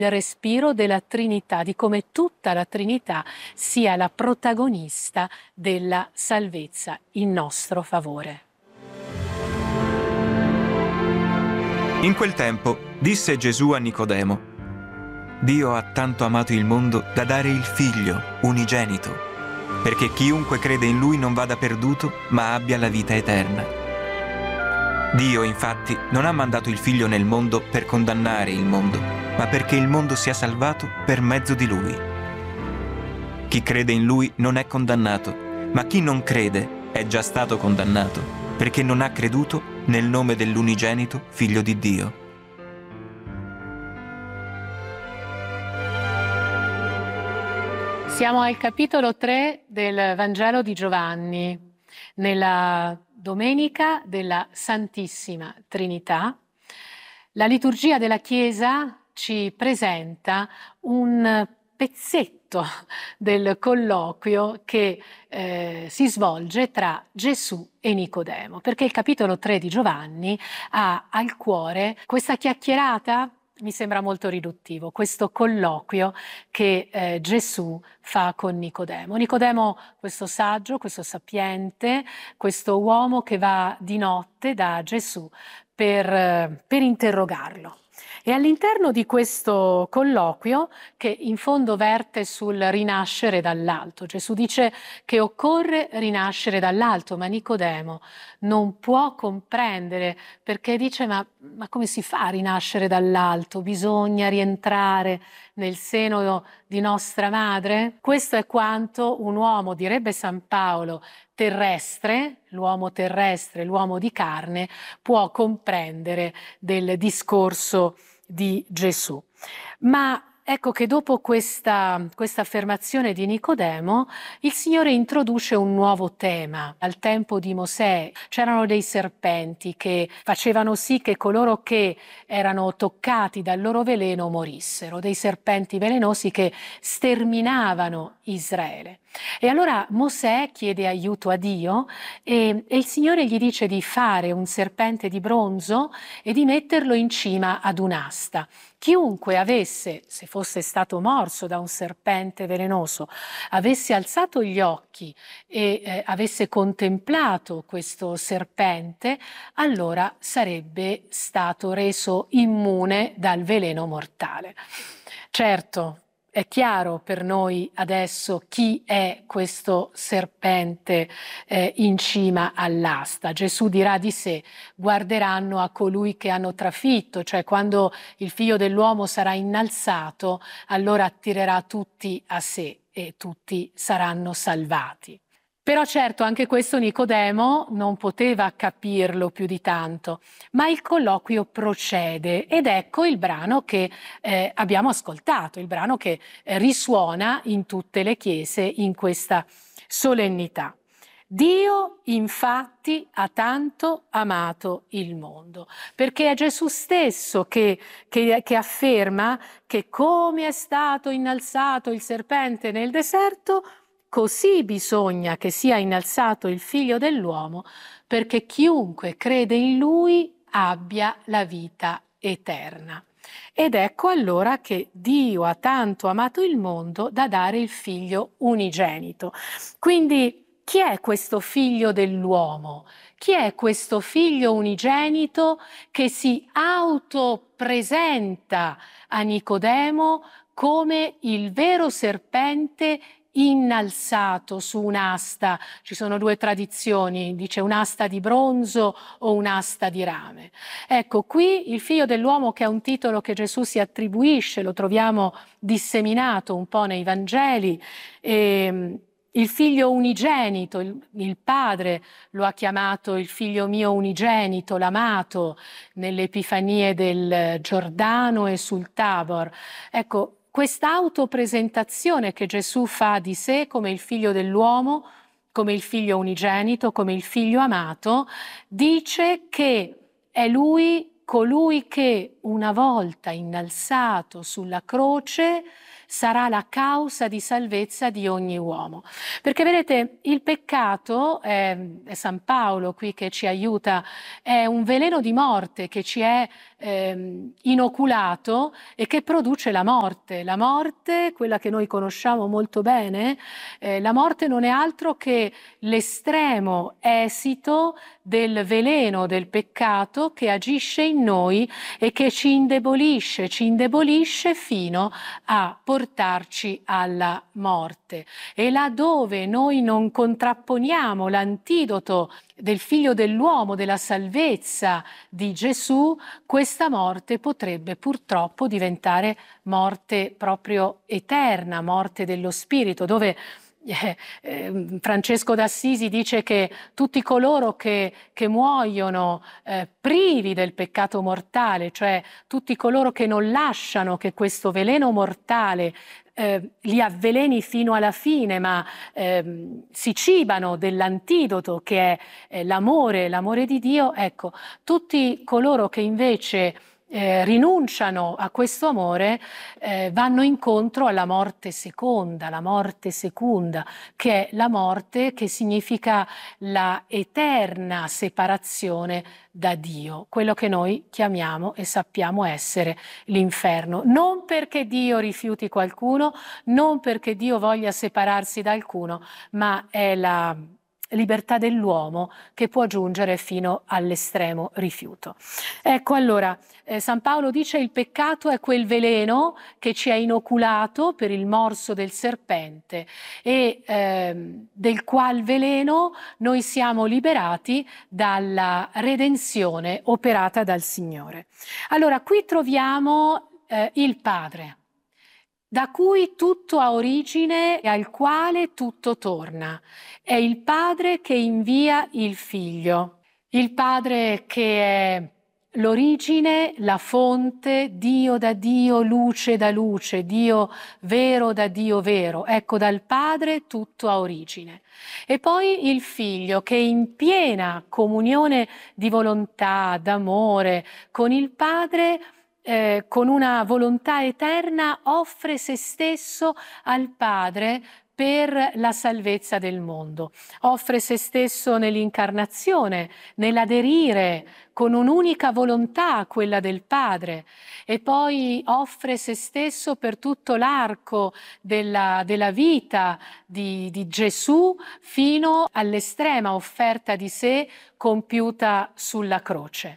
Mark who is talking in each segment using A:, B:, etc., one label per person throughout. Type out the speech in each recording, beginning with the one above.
A: del respiro della Trinità, di come tutta la Trinità sia la protagonista della salvezza in nostro favore.
B: In quel tempo disse Gesù a Nicodemo: Dio ha tanto amato il mondo da dare il Figlio unigenito, perché chiunque crede in Lui non vada perduto, ma abbia la vita eterna. Dio, infatti, non ha mandato il Figlio nel mondo per condannare il mondo, ma perché il mondo sia salvato per mezzo di Lui. Chi crede in Lui non è condannato, ma chi non crede è già stato condannato, perché non ha creduto nel nome dell'unigenito Figlio di Dio.
A: Siamo al capitolo 3 del Vangelo di Giovanni, nella Domenica della Santissima Trinità. La liturgia della Chiesa ci presenta un pezzetto del colloquio che si svolge tra Gesù e Nicodemo, perché il capitolo 3 di Giovanni ha al cuore questa chiacchierata. Mi sembra molto riduttivo questo colloquio che Gesù fa con Nicodemo. Nicodemo, questo saggio, questo sapiente, questo uomo che va di notte da Gesù per interrogarlo. E all'interno di questo colloquio, che in fondo verte sul rinascere dall'alto, Gesù dice che occorre rinascere dall'alto, ma Nicodemo non può comprendere, perché dice ma come si fa a rinascere dall'alto? Bisogna rientrare nel seno di nostra madre? Questo è quanto un uomo, direbbe San Paolo, terrestre, l'uomo di carne, può comprendere del discorso di Gesù. Ma ecco che dopo questa affermazione di Nicodemo, il Signore introduce un nuovo tema. Al tempo di Mosè c'erano dei serpenti che facevano sì che coloro che erano toccati dal loro veleno morissero, dei serpenti velenosi che sterminavano Israele. E allora Mosè chiede aiuto a Dio e il Signore gli dice di fare un serpente di bronzo e di metterlo in cima ad un'asta. Chiunque avesse, se fosse stato morso da un serpente velenoso, avesse alzato gli occhi e avesse contemplato questo serpente, allora sarebbe stato reso immune dal veleno mortale. Certo, è chiaro per noi adesso chi è questo serpente in cima all'asta. Gesù dirà di sé: guarderanno a colui che hanno trafitto, cioè quando il Figlio dell'uomo sarà innalzato, allora attirerà tutti a sé e tutti saranno salvati. Però certo anche questo Nicodemo non poteva capirlo più di tanto, ma il colloquio procede ed ecco il brano che abbiamo ascoltato, il brano che risuona in tutte le chiese in questa solennità. Dio infatti ha tanto amato il mondo, perché è Gesù stesso che afferma che come è stato innalzato il serpente nel deserto, così bisogna che sia innalzato il Figlio dell'uomo, perché chiunque crede in Lui abbia la vita eterna. Ed ecco allora che Dio ha tanto amato il mondo da dare il Figlio unigenito. Quindi chi è questo Figlio dell'uomo? Chi è questo Figlio unigenito che si autopresenta a Nicodemo come il vero serpente innalzato su un'asta? Ci sono due tradizioni, dice un'asta di bronzo o un'asta di rame. Ecco, qui il Figlio dell'uomo, che è un titolo che Gesù si attribuisce, lo troviamo disseminato un po' nei Vangeli, il Figlio unigenito, il Padre lo ha chiamato il Figlio mio unigenito, l'amato, nelle Epifanie del Giordano e sul Tabor. Ecco, questa autopresentazione che Gesù fa di sé come il Figlio dell'uomo, come il Figlio unigenito, come il Figlio amato, dice che è Lui colui che una volta innalzato sulla croce sarà la causa di salvezza di ogni uomo. Perché vedete, il peccato, è San Paolo qui che ci aiuta, è un veleno di morte che ci è inoculato e che produce la morte. La morte, quella che noi conosciamo molto bene, la morte non è altro che l'estremo esito del veleno del peccato che agisce in noi e che ci indebolisce fino a portarci alla morte. E laddove noi non contrapponiamo l'antidoto del Figlio dell'uomo, della salvezza di Gesù, questa morte potrebbe purtroppo diventare morte proprio eterna, morte dello spirito, dove Francesco d'Assisi dice che tutti coloro che muoiono privi del peccato mortale, cioè tutti coloro che non lasciano che questo veleno mortale li avveleni fino alla fine, ma si cibano dell'antidoto che è l'amore di Dio, ecco, tutti coloro che invece rinunciano a questo amore vanno incontro alla morte seconda, che è la morte che significa la eterna separazione da Dio, quello che noi chiamiamo e sappiamo essere l'inferno. Non perché Dio rifiuti qualcuno, non perché Dio voglia separarsi da alcuno, ma è la libertà dell'uomo che può giungere fino all'estremo rifiuto. Ecco, allora, San Paolo dice: il peccato è quel veleno che ci è inoculato per il morso del serpente e del qual veleno noi siamo liberati dalla redenzione operata dal Signore. Allora, qui troviamo il Padre, da cui tutto ha origine e al quale tutto torna. È il Padre che invia il Figlio, il Padre che è l'origine, la fonte, Dio da Dio, luce da luce, Dio vero da Dio vero. Ecco, dal Padre tutto ha origine. E poi il Figlio che in piena comunione di volontà, d'amore con il Padre, con una volontà eterna offre se stesso al Padre per la salvezza del mondo. Offre se stesso nell'incarnazione, nell'aderire con un'unica volontà, quella del Padre, e poi offre se stesso per tutto l'arco della vita di Gesù fino all'estrema offerta di sé compiuta sulla croce.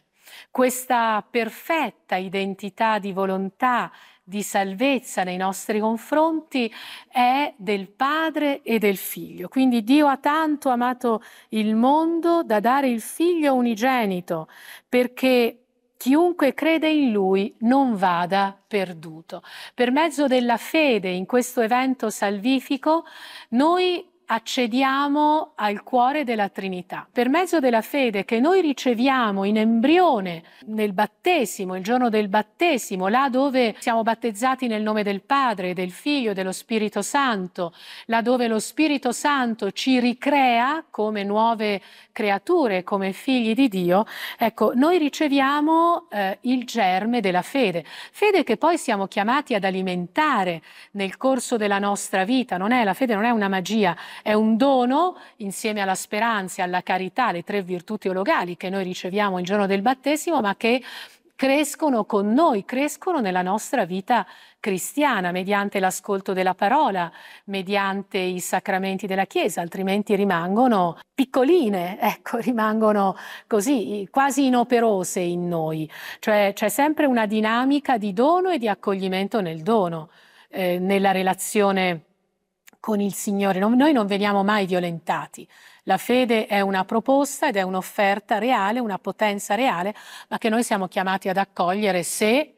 A: Questa perfetta identità di volontà, di salvezza nei nostri confronti è del Padre e del Figlio. Quindi Dio ha tanto amato il mondo da dare il Figlio unigenito, perché chiunque crede in Lui non vada perduto. Per mezzo della fede in questo evento salvifico noi accediamo al cuore della Trinità. Per mezzo della fede che noi riceviamo in embrione nel battesimo, il giorno del battesimo, là dove siamo battezzati nel nome del Padre, del Figlio e dello Spirito Santo, là dove lo Spirito Santo ci ricrea come nuove creature, come figli di Dio, ecco, noi riceviamo il germe della fede che poi siamo chiamati ad alimentare nel corso della nostra vita. La fede non è una magia, è un dono insieme alla speranza e alla carità, le tre virtù teologali che noi riceviamo il giorno del battesimo, ma che crescono con noi, crescono nella nostra vita cristiana, mediante l'ascolto della parola, mediante i sacramenti della Chiesa, altrimenti rimangono piccoline, ecco, rimangono così, quasi inoperose in noi. Cioè c'è sempre una dinamica di dono e di accoglimento nel dono, nella relazione con il Signore. Noi non veniamo mai violentati. La fede è una proposta ed è un'offerta reale, una potenza reale, ma che noi siamo chiamati ad accogliere se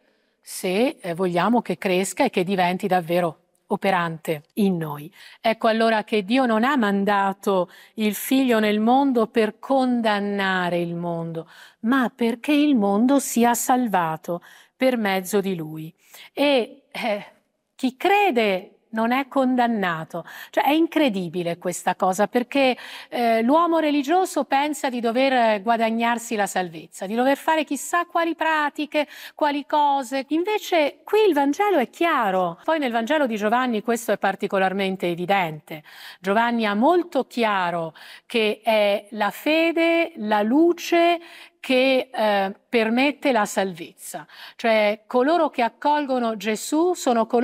A: vogliamo che cresca e che diventi davvero operante in noi. Ecco allora che Dio non ha mandato il Figlio nel mondo per condannare il mondo, ma perché il mondo sia salvato per mezzo di Lui. E chi crede non è condannato. Cioè è incredibile questa cosa, perché l'uomo religioso pensa di dover guadagnarsi la salvezza, di dover fare chissà quali pratiche, quali cose. Invece qui il Vangelo è chiaro. Poi nel Vangelo di Giovanni questo è particolarmente evidente. Giovanni ha molto chiaro che è la fede, la luce che permette la salvezza. Cioè coloro che accolgono Gesù sono coloro